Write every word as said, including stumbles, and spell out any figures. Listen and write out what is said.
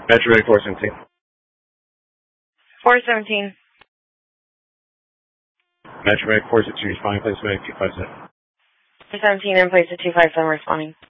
Metro Red four seventeen. four seventeen. Metro Red four seventeen, responding, place Medic two five seven. four seventeen in place of two five seven responding.